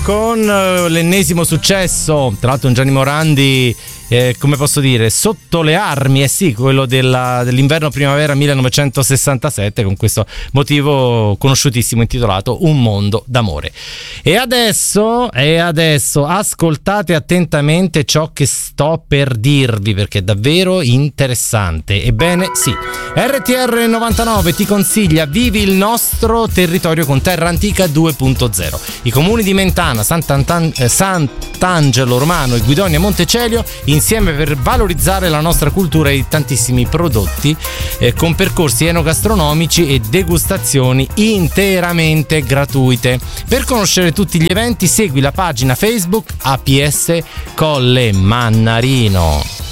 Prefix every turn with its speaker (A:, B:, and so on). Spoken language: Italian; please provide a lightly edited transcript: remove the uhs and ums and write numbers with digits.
A: con l'ennesimo successo, tra l'altro un Gianni Morandi, come posso dire, sotto le armi, sì, quello dell'inverno primavera 1967, con questo motivo conosciutissimo intitolato Un mondo d'amore. E adesso ascoltate attentamente ciò che sto per dirvi, perché è davvero interessante. Ebbene sì, RTR 99 ti consiglia Vivi il nostro territorio con Terra Antica 2.0. I comuni di Mentana, Sant'Angelo Romano e Guidonia Montecelio insieme per valorizzare la nostra cultura e tantissimi prodotti con percorsi enogastronomici e degustazioni interamente gratuite. Per conoscere tutti gli eventi segui la pagina Facebook APS Colle Mannarino.